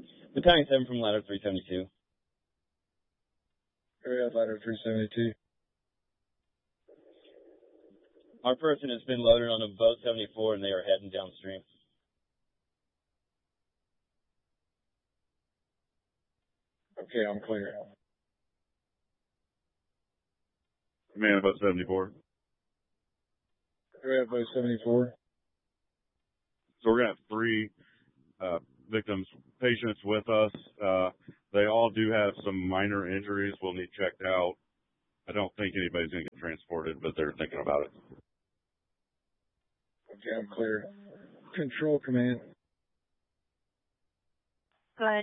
Battalion 7 from ladder 372. Area ladder 372. Our person has been loaded on a boat 74 and they are heading downstream. Okay, I'm clear. Command boat 74. Area boat 74. So we're going to have 3 patients with us. They all do have some minor injuries we'll need checked out. I don't think anybody's going to get transported, but they're thinking about it. Okay, I'm clear. Control command. Go ahead.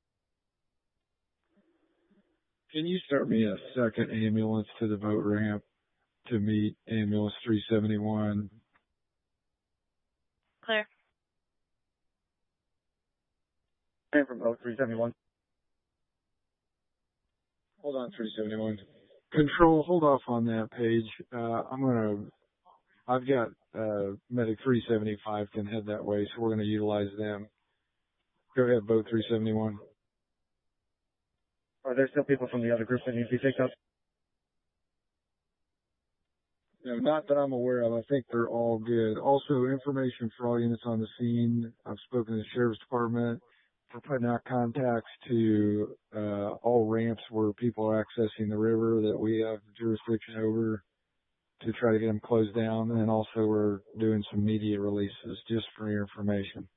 Can you start me a second ambulance to the boat ramp to meet ambulance 371? Clear. And from boat 371. Hold on, 371. Control, hold off on that page. I've got medic 375 can head that way, so we're going to utilize them. Go ahead, boat 371. Are there still people from the other group that need to be picked up? No, not that I'm aware of. I think they're all good. Also, information for all units on the scene. I've spoken to the Sheriff's Department for putting out contacts to all ramps where people are accessing the river that we have jurisdiction over to try to get them closed down. And also we're doing some media releases just for your information.